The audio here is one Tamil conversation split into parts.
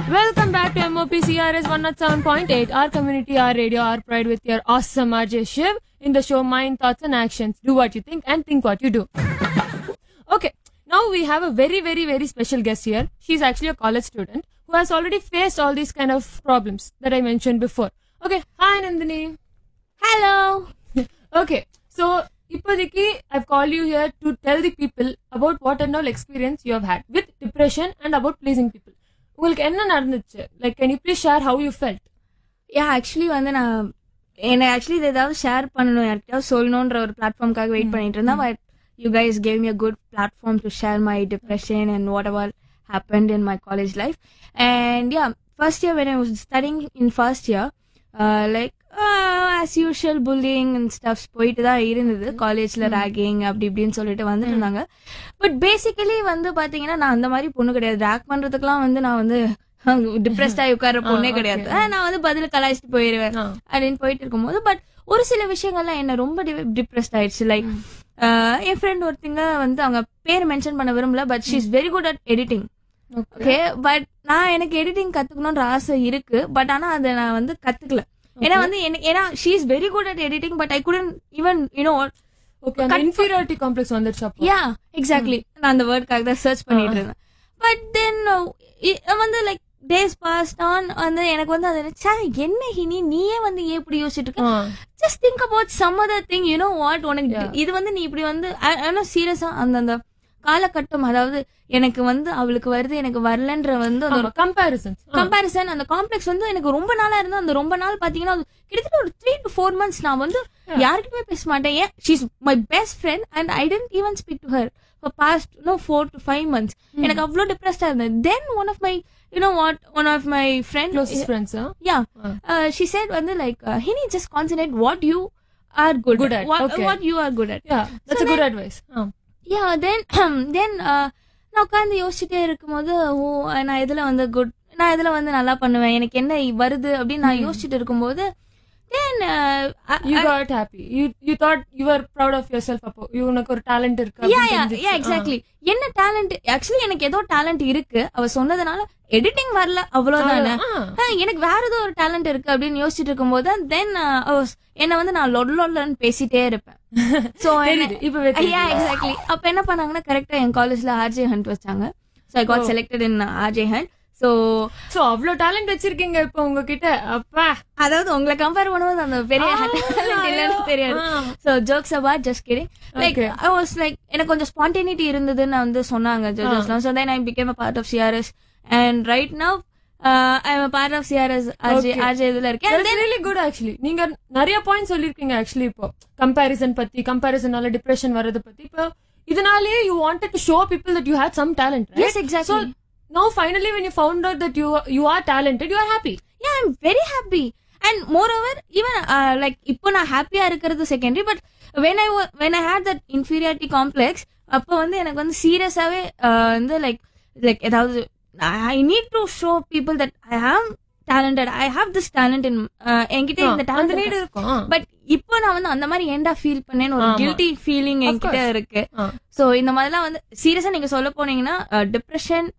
Welcome back to MOPCRS 107.8, our community, our radio, our pride with your awesome RJ Shiv in the show Mind, Thoughts and Actions. Do what you think and think what you do. Okay, now we have a very, very, very special guest here. She's actually a college student who has already faced all these kind of problems that I mentioned before. Okay, hi Nandini. Hello. Okay, so Ipadiki, I've called you here to tell the people about what and all experience you have had with depression and about pleasing people. உங்களுக்கு என்ன நடந்துச்சு? Like, can you please share how you felt? Actually வந்து நான் ஆக்சுவலி இதை ஏதாவது ஷேர் பண்ணணும், யார்கிட்டயாவது சொல்லணுன்ற ஒரு பிளாட்ஃபார்ம்காக வெயிட் பண்ணிட்டு இருந்தேன். But you guys gave me a good platform to share my depression and what ever happened in my college life. And yeah, first year when I was studying in first year, like as usual bullying and stuff போயிட்டு தான் இருந்தது. காலேஜ்ல ராகிங் அப்படி இப்படின்னு சொல்லிட்டு வந்துட்டு இருந்தாங்க. பட் பேசிக்கலி வந்து பாத்தீங்கன்னா நான் அந்த மாதிரி பொண்ணு கிடையாது. ரேக் பண்றதுக்குலாம் வந்து நான் வந்து டிப்ரெஸ்ட் ஆகி உட்கார பொண்ணே கிடையாது. நான் வந்து பதில கலாய்ச்சிட்டு போயிருவேன் அப்படின்னு போயிட்டு இருக்கும்போது பட் ஒரு சில விஷயங்கள்லாம் என்ன ரொம்ப டிப்ரெஸ்ட் ஆயிடுச்சு. லைக் என் ஃப்ரெண்ட் ஒருத்தங்க வந்து அவங்க பேர் மென்ஷன் பண்ண விரும்பல, but she is very good at editing. Okay, but நான் எனக்கு எடிட்டிங் கத்துக்கணும்ன்ற ஆசை இருக்கு. பட் ஆனா அதை நான் வந்து கத்துக்கல. ஏன்னா வந்து ஏன்னா she is very good at editing, but I couldn't even inferiority complex வந்துருச்சு. யா எக்ஸாக்ட்லி, நான் அந்த வேர்டுக்காக தான் சர்ச் பண்ணிட்டு இருந்தேன். பட் தென் வந்து லைக் டேஸ் பாஸ்ட் ஆன் வந்து எனக்கு வந்து அது என்ன ஹினி நீயே வந்து ஏன் இப்படி யோசிச்சுட்டு இருக்க, just think about some other thing, you know what, உனக்கு இது வந்து நீ இப்படி வந்து சீரியஸா அந்த காலகட்டம், அதாவது எனக்கு வந்து அவளுக்கு வருது எனக்கு வரலன்ற வந்து கம்பேரிசன் அந்த காம்ப்ளெக்ஸ் வந்து எனக்கு ரொம்ப நாளா இருந்தா. அந்த ரொம்ப நாள் பாத்தீங்கன்னா கிட்டத்தட்ட ஒரு 3 to 4 months நான் வந்து யாருக்குமே பேச மாட்டேன். ஏன் she is my best friend and I didn't even speak to her for past 4 to 5 months. எனக்கு அவ்வளவு டிப்ரெஸ்டா இருந்தேன். தென் one of my friends she said வந்து like ஹினி just concentrate what you are good at, what you are good at. That's a good advice. Then நான் உட்காந்து யோசிச்சுட்டே இருக்கும்போது நான் இதுல வந்து நல்லா பண்ணுவேன், எனக்கு என்ன வருது அப்படின்னு நான் யோசிச்சுட்டு இருக்கும்போது then you got happy, you thought you were proud of yourself. அப்போ உனக்கு ஒரு டாலண்ட் இருக்கு. yeah exactly. என்ன டாலண்ட்? ஆக்சுவலி எனக்கு ஏதோ டாலண்ட் இருக்கு, அவ சொன்னதுனால எடிட்டிங் வரல அவ்வளவுதானே. எனக்கு வேற ஏதோ ஒரு டேலண்ட் இருக்கு அப்படின்னு யோசிச்சுட்டு இருக்கும்போது தென் என்ன வந்து நான் லொல்லன்னு பேசிட்டே இருப்பேன். So exactly. அப்ப என்ன பண்ணாங்கன்னா கரெக்டா என் காலேஜ்ல ஆர்ஜே ஹண்ட் வச்சாங்க. So I got selected in RJ hunt. So அவ்வளவு டேலண்ட் வச்சிருக்கீங்க இப்ப உங்ககிட்ட. அப்பா, அதாவது உங்களை கம்பேர் பண்ணும்போது அந்த பெரிய இல்லன்னு தெரியாது. So jokes about, just kidding. Like I was like எனக்கு கொஞ்சம் ஸ்பான்டேனிட்டி இருந்ததுன்னு வந்து சொன்னாங்க ஜட்ஜஸ்லாம். So then I became a part of CRS and right now I am a part of CRS RJ இதுல இருக்கேன். That's really good actually. நீங்க நிறைய பாயிண்ட் சொல்லிருக்கீங்க actually. இப்போ கம்பேரிசனால டிப்ரெஷன் வரது பத்தி. இப்போ இதனாலேயே you wanted to show people that you had some talent, right? Yes, exactly. So now finally when you found out that you are talented, you are happy. Yeah, I'm very happy. And moreover even like இப்போ நான் ஹாப்பியா இருக்கிறது secondary. But when I had that inferiority complex, அப்ப வந்து எனக்கு வந்து சீரியஸாவே வந்து லைக் ஏதாவது I need to show people that I am talented. I have this talent in என்கிட்ட இந்த talent இருக்கும். பட் இப்போ நான் வந்து அந்த மாதிரி ஏண்டா ஃபீல் பண்ணேன்னு ஒரு கில்ட்டி ஃபீலிங் என்கிட்ட இருக்கு. சோ இந்த மாதிரிலாம் வந்து சீரியஸா நீங்க சொல்ல போனீங்கன்னா டிப்ரெஷன்,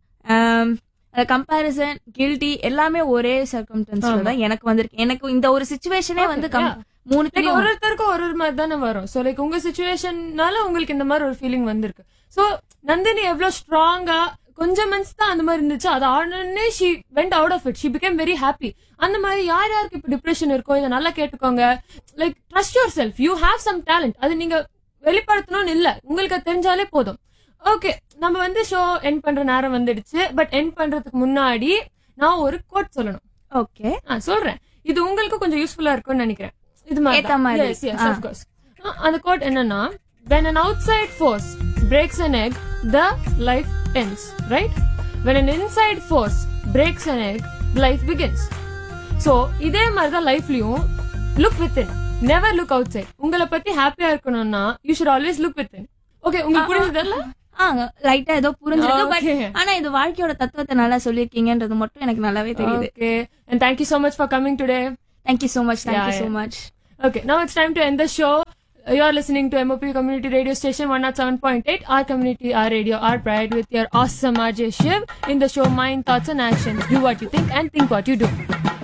கம்பேரிசன், கில்ட்டி எல்லாமே ஒரே சர்க்கம்ஸ்டன்ஸ்ல தான் எனக்கு வந்திருக்கு. எனக்கு இந்த ஒரு சிச்சுவேஷனே வந்து ஒருத்தருக்கும் ஒரு மாதிரி தானே வரும். சோ லைக் உங்க சிச்சுவேஷன்னால உங்களுக்கு இந்த மாதிரி ஒரு ஃபீலிங் வந்திருக்கு. சோ நந்தினி எவ்வளவு ஸ்ட்ராங்கா கொஞ்சம் மந்த்ஸ் தான் அந்த மாதிரி இருந்துச்சு, அது ஆனே she went out of it, she became very happy. அந்த மாதிரி யாருக்கு இப்ப டிப்ரெஷன் இருக்கோ இதை நல்லா கேட்டுக்கோங்க. Like trust your self, you have some talent. அது நீங்க வெளிப்படுத்தணும்னு இல்ல, உங்களுக்கு அது தெரிஞ்சாலே போதும். ஓகே, நம்ம வந்து ஷோ எண்ட் பண்ற நேரம் வந்துடுச்சு. பட் எண்ட் பண்றதுக்கு முன்னாடி நான் ஒரு கோட் சொல்லணும். ஓகே, சொல்றேன். இது உங்களுக்கு கொஞ்சம் யூஸ்ஃபுல்லா இருக்கும்னு நினைக்கிறேன். இது மாதிரி of course. அந்த கோட் என்னன்னா, when an outside force breaks an egg, the life ends, right? When an inside force breaks an egg, life begins. So இதே மாதிரி தான் லைஃப்லயும் look within, never look outside. உங்களை பத்தி ஹாப்பியா இருக்கணும்னா you should always look within. Okay, உங்களுக்கு புரியுதுல்ல? லைட்டா ஏதோ புரிஞ்சிருக்கு. பட் ஆனா இது வாழ்க்கையோட தத்துவத்தை நல்லா சொல்லிருக்கீங்கன்றது மட்டும் எனக்கு நல்லாவே தெரியுது. Okay, and thank you so much for coming today. Thank you so much. Thank you so much. Okay, now it's time to end the show. You're listening to MOP Community Radio Station 107.8, our community, our radio, our pride, with your awesome RJ Shiv in the show Mind, Thoughts and Actions. Do what you think and think what you do.